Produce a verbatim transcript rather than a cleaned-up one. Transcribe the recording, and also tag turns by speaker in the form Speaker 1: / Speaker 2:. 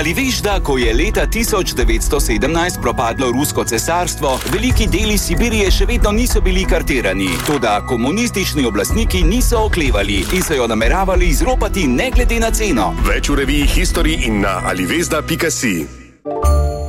Speaker 1: Ali veš, da ko je leta tisoč devetsto sedemnajst propadlo rusko cesarstvo, veliki deli Sibirije še vedno niso bili kartirani. Toda komunistični oblastniki niso oklevali in so jo nameravali izropati ne glede na ceno.
Speaker 2: Več v reviji History in na alivezda pika si.